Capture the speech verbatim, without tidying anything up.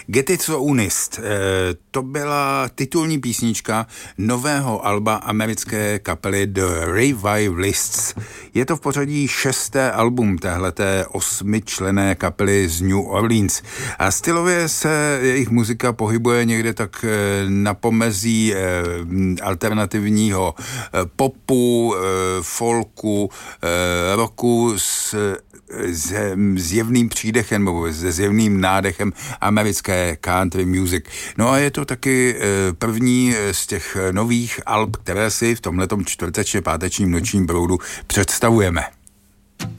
Get It So Unist, to byla titulní písnička nového alba americké kapely The Revivalists. Je to v pořadí šesté album téhleté osmičlenné kapely z New Orleans. A stylově se jejich muzika pohybuje někde tak na pomezí alternativního popu, folku, rocku s zjevným přídechem nebo se zjevným nádechem americké country music. No a je to taky první z těch nových alb, které si v tomhletom čtvrtečně pátečním nočním proudu představujeme.